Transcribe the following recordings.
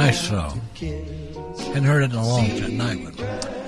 Nice song. Hadn't heard it in a long time. Night one.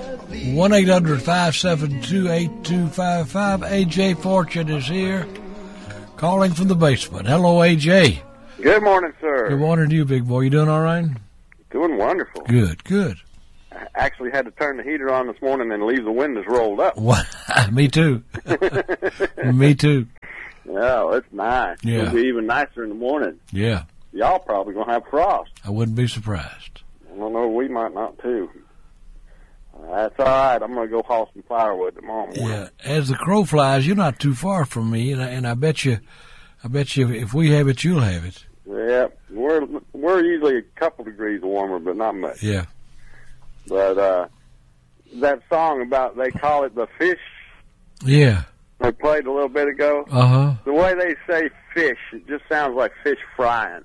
1-800-572-8255. A.J. Fortune is here, calling from the basement. Hello, A.J. Good morning, sir. Good morning to you, big boy. You doing all right? Doing wonderful. Good, good. I actually had to turn the heater on this morning and leave the windows rolled up. What? Me too. Me too. Yeah, it's nice. Yeah. It'll be even nicer in the morning. Yeah. Y'all probably going to have frost. I wouldn't be surprised. I don't know, we might not, too. That's all right. I'm going to go haul some firewood tomorrow morning. Yeah. As the crow flies, you're not too far from me, and I bet you if we have it, you'll have it. Yeah, we're usually a couple degrees warmer, but not much. Yeah. But that song about, they call it the fish. Yeah. I played a little bit ago. Uh-huh. The way they say fish, it just sounds like fish frying.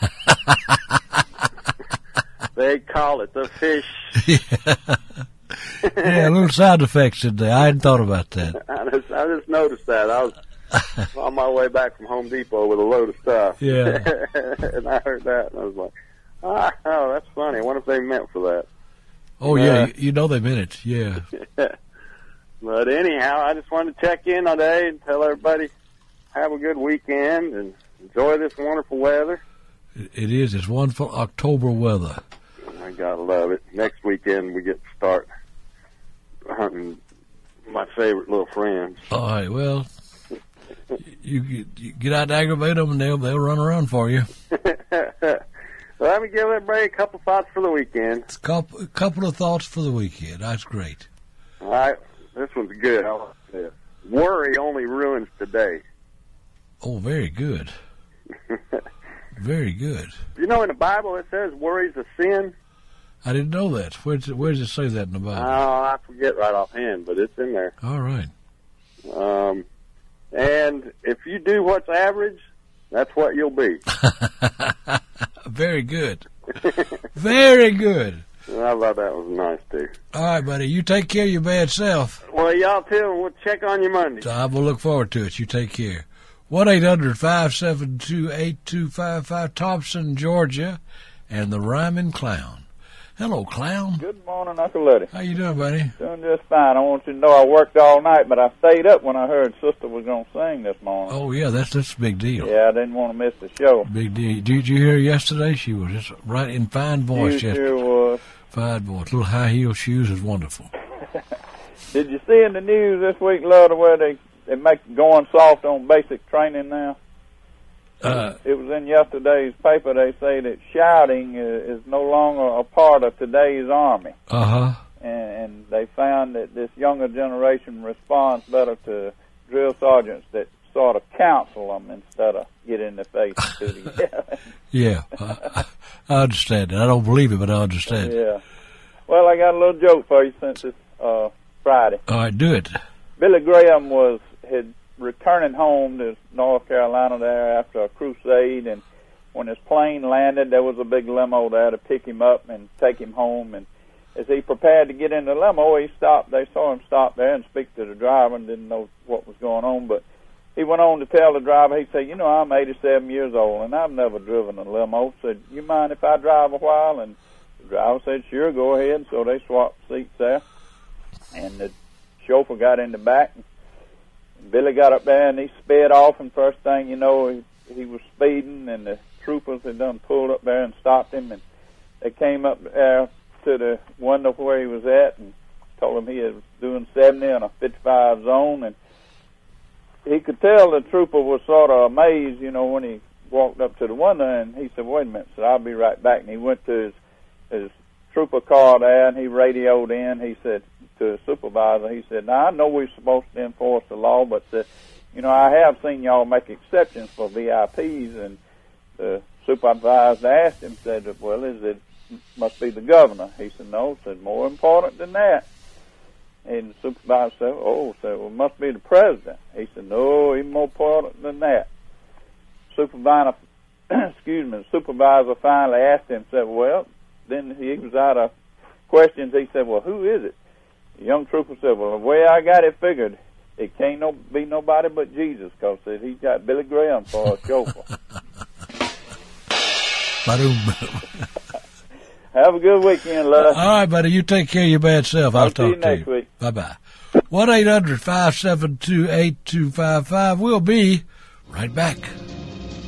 They call it the fish. Yeah, little sound effects in there. I hadn't thought about that. I just noticed that. I was on my way back from Home Depot with a load of stuff. Yeah. And I heard that, and I was like, oh, that's funny. I wonder if they meant for that. Oh, yeah, you know they meant it. Yeah. But anyhow, I just wanted to check in today and tell everybody have a good weekend and enjoy this wonderful weather. It is. It's wonderful October weather. I gotta love it. Next weekend we get to start hunting my favorite little friends. All right. Well, you get out and aggravate them, and they'll run around for you. Well, let me give everybody a couple thoughts for the weekend. A couple of thoughts for the weekend. That's great. All right. This one's good. I like this. Worry only ruins today. Oh, very good. Very good. You know, in the Bible it says worry's a sin. I didn't know that. Where does it say that in the Bible? Oh, I forget right offhand, but it's in there. All right. And if you do what's average, that's what you'll be. Very good. Very good. I thought that was nice, too. All right, buddy. You take care of your bad self. Well, y'all too, and we'll check on you Monday. So I will look forward to it. You take care. 1-800-572-8255, Thompson, Georgia, and the Rhyming Clown. Hello, Clown. Good morning, Uncle Luddy. How you doing, buddy? Doing just fine. I want you to know I worked all night, but I stayed up when I heard Sister was going to sing this morning. Oh, yeah, that's a big deal. Yeah, I didn't want to miss the show. Big deal. Did you hear her yesterday? She was just right in fine voice. You sure was. Fine voice. Little high-heel shoes is wonderful. Did you see in the news this week, Luddy, where they make going soft on basic training now? It was in yesterday's paper. They say that shouting is no longer a part of today's Army. Uh-huh. And they found that this younger generation responds better to drill sergeants that sort of counsel them instead of get in the face and do the Yeah, I understand it. I don't believe it, but I understand. Yeah. Well, I got a little joke for you since it's Friday. All right, do it. Billy Graham had returning home to North Carolina there after a crusade, and when his plane landed, there was a big limo there to pick him up and take him home. And as he prepared to get in the limo, he stopped. They saw him stop there and speak to the driver and didn't know what was going on, but he went on to tell the driver, he said, I'm 87 years old, and I've never driven a limo. Said, you mind if I drive a while? And the driver said, sure, go ahead. So they swapped seats there, and the chauffeur got in the back. And Billy got up there, and he sped off, and first thing you know, he was speeding, and the troopers had done pulled up there and stopped him, and they came up there to the window where he was at and told him he was doing 70 in a 55 zone, and he could tell the trooper was sort of amazed, when he walked up to the window, and he said, wait a minute, said, I'll be right back. And he went to his trooper car there, and he radioed in. He said to the supervisor, he said, now, I know we're supposed to enforce the law, but, I have seen y'all make exceptions for VIPs. And the supervisor asked him, said, well, must be the governor. He said, no, said, more important than that. And the supervisor said, well, it must be the president. He said, no, even more important than that. The supervisor finally asked him, said, well, then he was out of questions. He said, well, who is it? The young trooper said, well, the way I got it figured, it can't be nobody but Jesus, because he's got Billy Graham for a chauffeur. Have a good weekend, Les. All right, buddy. You take care of your bad self. I'll talk to you next week. Bye-bye. 1-800-572-8255. We'll be right back.